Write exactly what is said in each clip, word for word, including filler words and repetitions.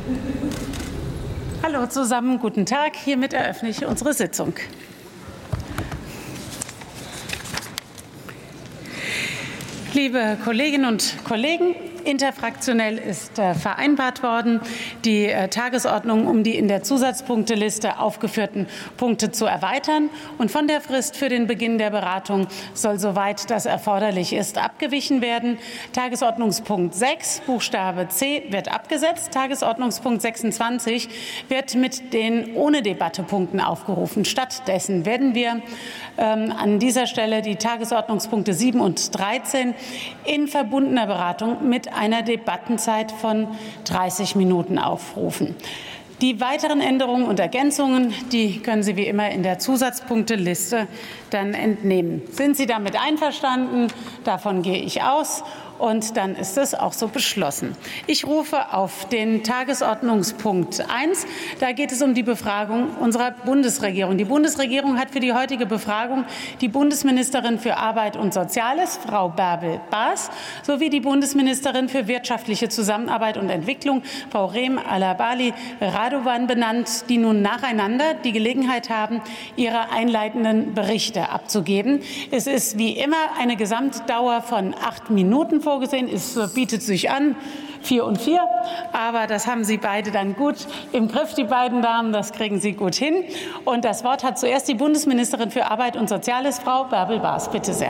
Hallo zusammen, guten Tag. Hiermit eröffne ich unsere Sitzung. Liebe Kolleginnen und Kollegen, interfraktionell ist äh, vereinbart worden, die äh, Tagesordnung um die in der Zusatzpunkteliste aufgeführten Punkte zu erweitern. Und von der Frist für den Beginn der Beratung soll, soweit das erforderlich ist, abgewichen werden. Tagesordnungspunkt sechs, Buchstabe C, wird abgesetzt. Tagesordnungspunkt sechsundzwanzig wird mit den ohne Debatte Punkten aufgerufen. Stattdessen werden wir ähm, an dieser Stelle die Tagesordnungspunkte sieben und dreizehn in verbundener Beratung mit einer Debattenzeit von dreißig Minuten aufrufen. Die weiteren Änderungen und Ergänzungen, die können Sie wie immer in der Zusatzpunkteliste dann entnehmen. Sind Sie damit einverstanden? Davon gehe ich aus. Und dann ist es auch so beschlossen. Ich rufe auf den Tagesordnungspunkt eins. Da geht es um die Befragung unserer Bundesregierung. Die Bundesregierung hat für die heutige Befragung die Bundesministerin für Arbeit und Soziales, Frau Bärbel Baas, sowie die Bundesministerin für wirtschaftliche Zusammenarbeit und Entwicklung, Frau Reem Alabali Radovan, benannt, die nun nacheinander die Gelegenheit haben, ihre einleitenden Berichte abzugeben. Es ist wie immer eine Gesamtdauer von acht Minuten vorgesehen. Es bietet sich an, vier und vier, aber das haben Sie beide dann gut im Griff, die beiden Damen, das kriegen Sie gut hin. Und das Wort hat zuerst die Bundesministerin für Arbeit und Soziales, Frau Bärbel Baas. Bitte sehr.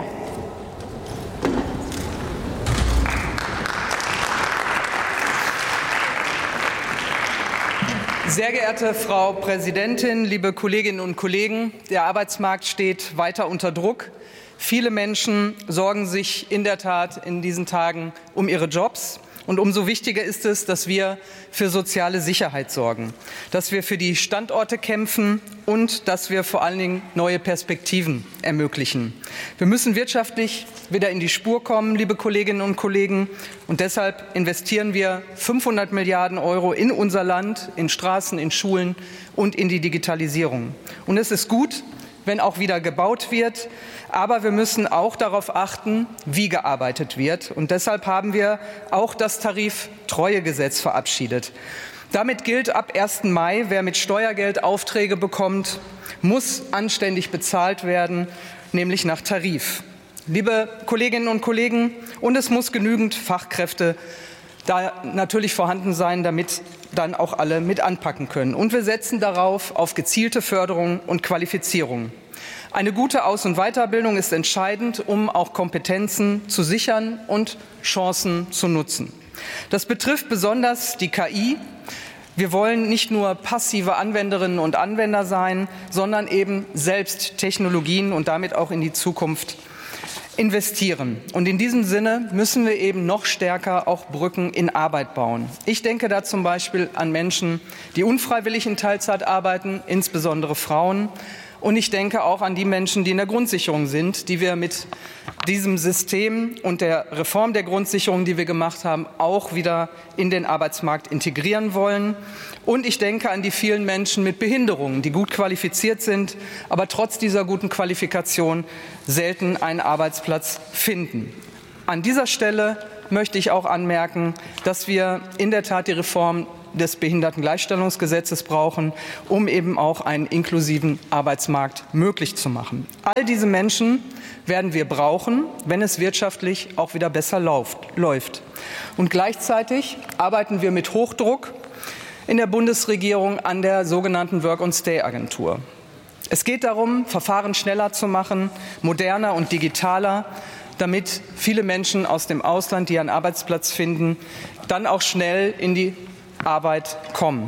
Sehr geehrte Frau Präsidentin, liebe Kolleginnen und Kollegen, der Arbeitsmarkt steht weiter unter Druck. Viele Menschen sorgen sich in der Tat in diesen Tagen um ihre Jobs. Und umso wichtiger ist es, dass wir für soziale Sicherheit sorgen, dass wir für die Standorte kämpfen und dass wir vor allen Dingen neue Perspektiven ermöglichen. Wir müssen wirtschaftlich wieder in die Spur kommen, liebe Kolleginnen und Kollegen. Und deshalb investieren wir fünfhundert Milliarden Euro in unser Land, in Straßen, in Schulen und in die Digitalisierung. Und es ist gut, wenn auch wieder gebaut wird. Aber wir müssen auch darauf achten, wie gearbeitet wird. Und deshalb haben wir auch das Tariftreuegesetz verabschiedet. Damit gilt ab ersten Mai, wer mit Steuergeld Aufträge bekommt, muss anständig bezahlt werden, nämlich nach Tarif. Liebe Kolleginnen und Kollegen, und es muss genügend Fachkräfte da natürlich vorhanden sein, damit dann auch alle mit anpacken können. Und wir setzen darauf auf gezielte Förderung und Qualifizierung. Eine gute Aus- und Weiterbildung ist entscheidend, um auch Kompetenzen zu sichern und Chancen zu nutzen. Das betrifft besonders die K I. Wir wollen nicht nur passive Anwenderinnen und Anwender sein, sondern eben selbst Technologien und damit auch in die Zukunft investieren. Und in diesem Sinne müssen wir eben noch stärker auch Brücken in Arbeit bauen. Ich denke da zum Beispiel an Menschen, die unfreiwillig in Teilzeit arbeiten, insbesondere Frauen. Und ich denke auch an die Menschen, die in der Grundsicherung sind, die wir mit diesem System und der Reform der Grundsicherung, die wir gemacht haben, auch wieder in den Arbeitsmarkt integrieren wollen. Und ich denke an die vielen Menschen mit Behinderungen, die gut qualifiziert sind, aber trotz dieser guten Qualifikation selten einen Arbeitsplatz finden. An dieser Stelle möchte ich auch anmerken, dass wir in der Tat die Reform des Behindertengleichstellungsgesetzes brauchen, um eben auch einen inklusiven Arbeitsmarkt möglich zu machen. All diese Menschen werden wir brauchen, wenn es wirtschaftlich auch wieder besser läuft. Und gleichzeitig arbeiten wir mit Hochdruck in der Bundesregierung an der sogenannten Work-and-Stay-Agentur. Es geht darum, Verfahren schneller zu machen, moderner und digitaler, damit viele Menschen aus dem Ausland, die einen Arbeitsplatz finden, dann auch schnell in die Arbeit kommen.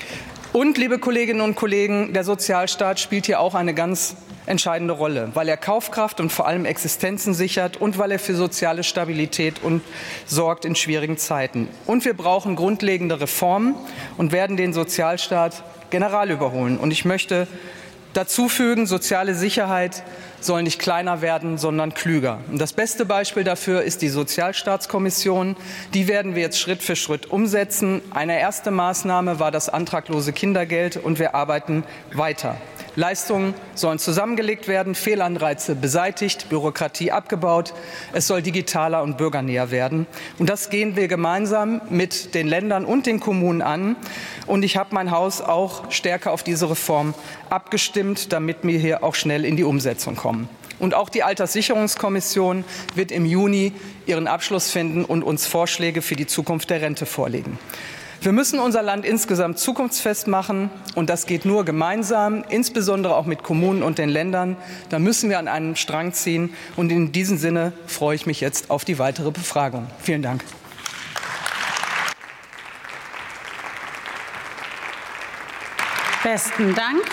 Und, liebe Kolleginnen und Kollegen, der Sozialstaat spielt hier auch eine ganz entscheidende Rolle, weil er Kaufkraft und vor allem Existenzen sichert und weil er für soziale Stabilität und sorgt in schwierigen Zeiten. Und wir brauchen grundlegende Reformen und werden den Sozialstaat general überholen. Und ich möchte dazu fügen, soziale Sicherheit soll nicht kleiner werden, sondern klüger. Und das beste Beispiel dafür ist die Sozialstaatskommission. Die werden wir jetzt Schritt für Schritt umsetzen. Eine erste Maßnahme war das antraglose Kindergeld, und wir arbeiten weiter. Leistungen sollen zusammengelegt werden, Fehlanreize beseitigt, Bürokratie abgebaut. Es soll digitaler und bürgernäher werden. Und das gehen wir gemeinsam mit den Ländern und den Kommunen an. Und ich habe mein Haus auch stärker auf diese Reform abgestimmt, damit wir hier auch schnell in die Umsetzung kommen. Und auch die Alterssicherungskommission wird im Juni ihren Abschluss finden und uns Vorschläge für die Zukunft der Rente vorlegen. Wir müssen unser Land insgesamt zukunftsfest machen, und das geht nur gemeinsam, insbesondere auch mit Kommunen und den Ländern. Da müssen wir an einem Strang ziehen, und in diesem Sinne freue ich mich jetzt auf die weitere Befragung. Vielen Dank. Besten Dank.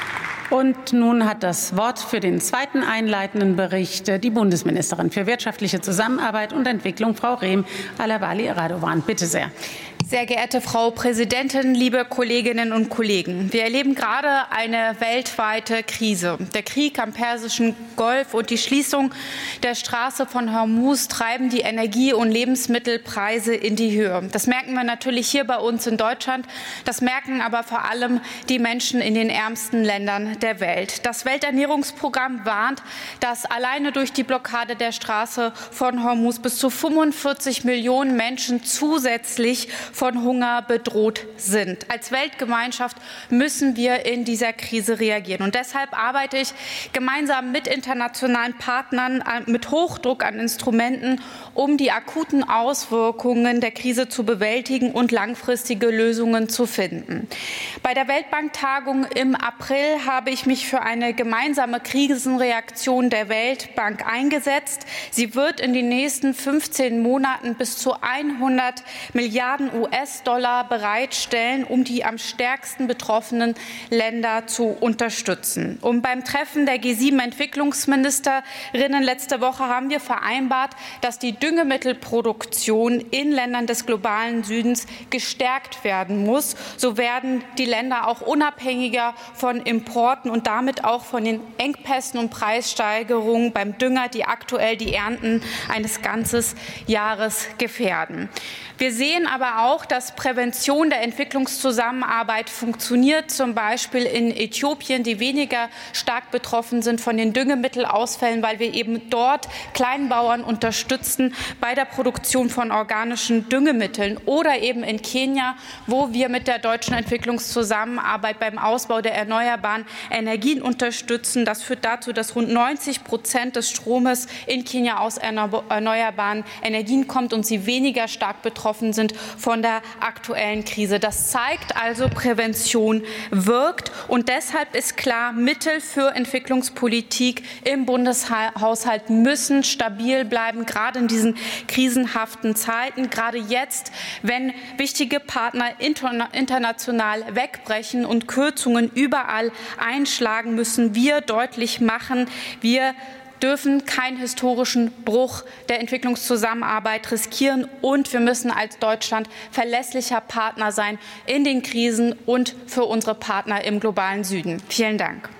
Und nun hat das Wort für den zweiten einleitenden Bericht die Bundesministerin für wirtschaftliche Zusammenarbeit und Entwicklung, Frau Rehm-Alabali Radovan. Bitte sehr. Sehr geehrte Frau Präsidentin, liebe Kolleginnen und Kollegen! Wir erleben gerade eine weltweite Krise. Der Krieg am Persischen Golf und die Schließung der Straße von Hormuz treiben die Energie- und Lebensmittelpreise in die Höhe. Das merken wir natürlich hier bei uns in Deutschland. Das merken aber vor allem die Menschen in den ärmsten Ländern der Welt. Das Welternährungsprogramm warnt, dass alleine durch die Blockade der Straße von Hormuz bis zu fünfundvierzig Millionen Menschen zusätzlich von Hunger bedroht sind. Als Weltgemeinschaft müssen wir in dieser Krise reagieren. Und deshalb arbeite ich gemeinsam mit internationalen Partnern mit Hochdruck an Instrumenten, um die akuten Auswirkungen der Krise zu bewältigen und langfristige Lösungen zu finden. Bei der Weltbanktagung im April habe ich mich für eine gemeinsame Krisenreaktion der Weltbank eingesetzt. Sie wird in den nächsten fünfzehn Monaten bis zu hundert Milliarden U S-Dollar bereitstellen, um die am stärksten betroffenen Länder zu unterstützen. Und beim Treffen der G sieben Entwicklungsministerinnen letzte Woche haben wir vereinbart, dass die Düngemittelproduktion in Ländern des globalen Südens gestärkt werden muss. So werden die Länder auch unabhängiger von Importen und damit auch von den Engpässen und Preissteigerungen beim Dünger, die aktuell die Ernten eines ganzen Jahres gefährden. Wir sehen aber auch, dass Prävention der Entwicklungszusammenarbeit funktioniert, zum Beispiel in Äthiopien, die weniger stark betroffen sind von den Düngemittelausfällen, weil wir eben dort Kleinbauern unterstützen bei der Produktion von organischen Düngemitteln, oder eben in Kenia, wo wir mit der deutschen Entwicklungszusammenarbeit beim Ausbau der erneuerbaren Energien unterstützen. Das führt dazu, dass rund neunzig Prozent des Stromes in Kenia aus erneuerbaren Energien kommt und sie weniger stark betroffen sind von der aktuellen Krise. Das zeigt also, Prävention wirkt, und deshalb ist klar, Mittel für Entwicklungspolitik im Bundeshaushalt müssen stabil bleiben, gerade in diesen krisenhaften Zeiten, gerade jetzt, wenn wichtige Partner international wegbrechen und Kürzungen überall einschlagen, müssen wir deutlich machen, wir dürfen keinen historischen Bruch der Entwicklungszusammenarbeit riskieren, und wir müssen als Deutschland verlässlicher Partner sein in den Krisen und für unsere Partner im globalen Süden. Vielen Dank.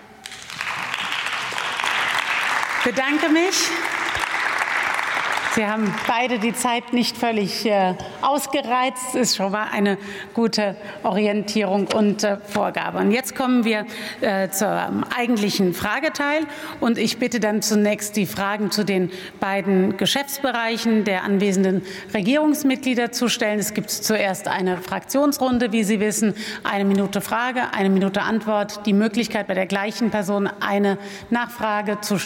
Ich bedanke mich. Sie haben beide die Zeit nicht völlig äh, ausgereizt. Das ist schon mal eine gute Orientierung und äh, Vorgabe. Und jetzt kommen wir äh, zum eigentlichen Frageteil. Und ich bitte dann zunächst die Fragen zu den beiden Geschäftsbereichen der anwesenden Regierungsmitglieder zu stellen. Es gibt zuerst eine Fraktionsrunde, wie Sie wissen. Eine Minute Frage, eine Minute Antwort. Die Möglichkeit, bei der gleichen Person eine Nachfrage zu stellen.